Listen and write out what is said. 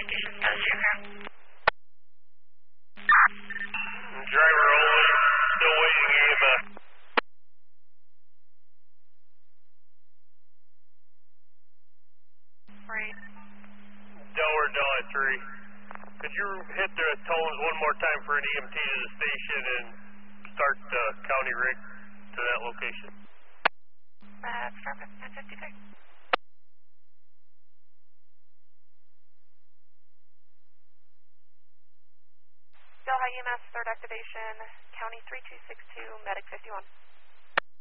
Citation status aircraft. Driver only, still waiting EMS. Right. Delaware Delhi 3. Could you hit the tones one more time for an EMT to the station and start the county rig to that location? Start with 1053. Delhi EMS, third activation, County 3262, Medic 51.